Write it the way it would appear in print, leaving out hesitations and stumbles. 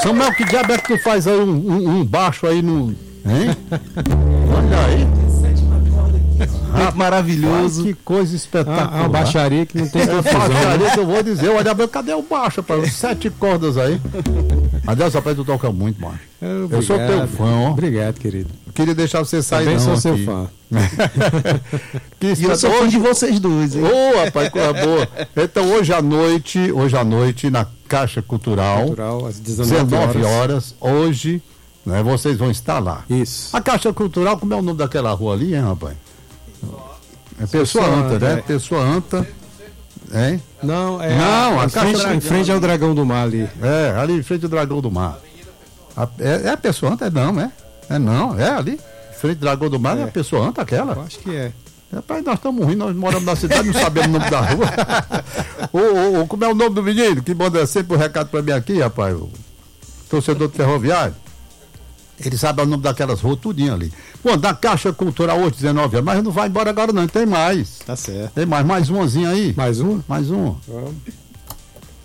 Samuel, que diabo é que tu faz aí um baixo aí no... Hein? Olha aí. Maravilhoso. Que coisa espetacular. Uma baixaria que não tem confusão. Baixaria que eu vou dizer. Olha, cadê o baixo, rapaz? 7 cordas aí. Adeus, rapaz, tu toca muito, macho. Eu sou teu fã, ó. Obrigado, querido. Queria deixar você sair, Também não, sou seu aqui. fã. E eu sou fã de vocês dois, hein? Ô, rapaz, coisa boa. Então, hoje à noite, na Caixa Cultural, Às 19 horas, hoje, né, vocês vão estar lá. Isso. A Caixa Cultural, como é o nome daquela rua ali, hein, rapaz? É Pessoa Anta, né? Pessoa Anta. Hein? Não, a Caixa em frente ao Dragão do Mar ali. Ali em frente ao Dragão do Mar. É a Pessoa Anta? É ali. Em frente ao Dragão do Mar é a Pessoa Anta aquela? Eu acho que é. Rapaz, nós estamos ruins, nós moramos na cidade, não sabemos o nome da rua. Como é o nome do menino? Que manda sempre um recado pra mim aqui, rapaz. O torcedor do Ferroviário. Ele sabe o nome daquelas ruas, tudinho ali. Bom, da Caixa Cultural hoje, 19 horas, mas não vai embora agora não, tem mais. Tá certo. Tem mais umazinha aí? Mais um? Mais um. Vamos.